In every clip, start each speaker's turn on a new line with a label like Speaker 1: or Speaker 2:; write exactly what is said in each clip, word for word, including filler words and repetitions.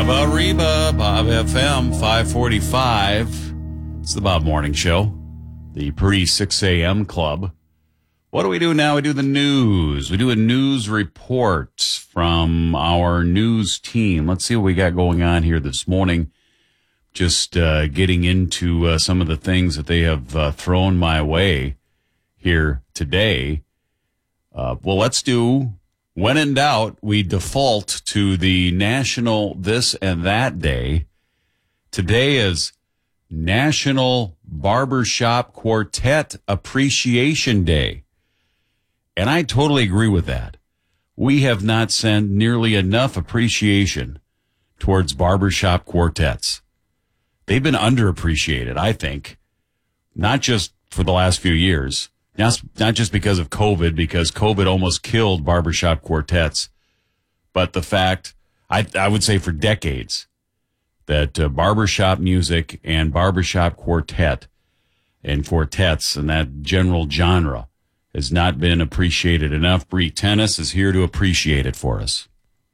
Speaker 1: About Reba, Bob F M, five forty-five. It's the Bob Morning Show, the pre six a.m. club. What do we do now? We do the news. We do a news report from our news team. Let's see what we got going on here this morning. Just uh, getting into uh, some of the things that they have uh, thrown my way here today. Uh, well, let's do... When in doubt, we default to the National This and That Day. Today is National Barbershop Quartet Appreciation Day. And I totally agree with that. We have not sent nearly enough appreciation towards barbershop quartets. They've been underappreciated, I think, not just for the last few years. Not, not just because of COVID, because COVID almost killed barbershop quartets, but the fact, I, I would say for decades, that uh, barbershop music and barbershop quartet and quartets and that general genre has not been appreciated enough. Bree Tennis is here to appreciate it for us.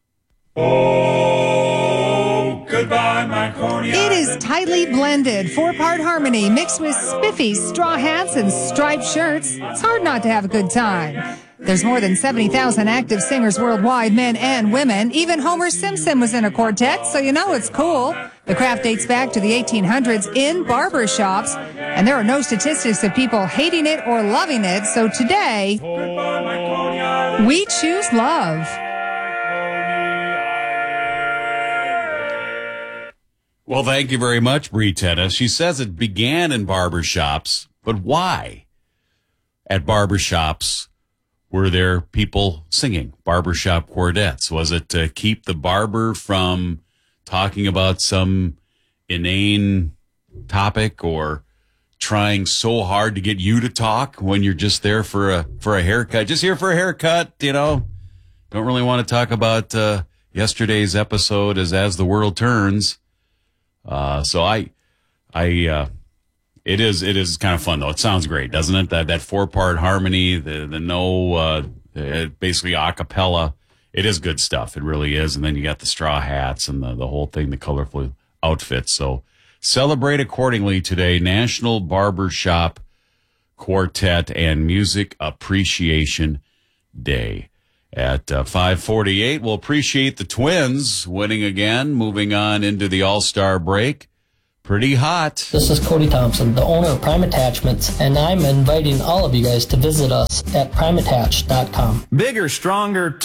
Speaker 2: Oh, goodbye, my Coney
Speaker 3: It is
Speaker 2: Island.
Speaker 3: tightly blended, four-part harmony mixed with spiffy straw hats and striped shirts. It's hard not to have a good time. There's more than seventy thousand active singers worldwide, men and women. Even Homer Simpson was in a quartet, so you know it's cool. The craft dates back to the eighteen hundreds in barbershops, and there are no statistics of people hating it or loving it, so today,
Speaker 2: Goodbye, my Coney Island.
Speaker 3: we choose love.
Speaker 1: Well, thank you very much, Bree Tennis. She says it began in barbershops, but why? At barbershops, were there people singing barbershop quartets? Was it to keep the barber from talking about some inane topic or trying so hard to get you to talk when you're just there for a for a haircut? Just here for a haircut, you know? Don't really want to talk about uh, yesterday's episode as As the World Turns. Uh, so I, I, uh, it is, it is kind of fun though. It sounds great, doesn't it? That, that four part harmony, the, the no, uh, basically a cappella. It is good stuff. It really is. And then you got the straw hats and the, the whole thing, the colorful outfits. So celebrate accordingly today, National Barbershop Quartet and Music Appreciation Day. At uh, five forty-eight, we'll appreciate the Twins winning again, moving on into the All-Star break. Pretty hot.
Speaker 4: This is Cody Thompson, the owner of Prime Attachments, and I'm inviting all of you guys to visit us at prime attach dot com.
Speaker 5: Bigger, stronger,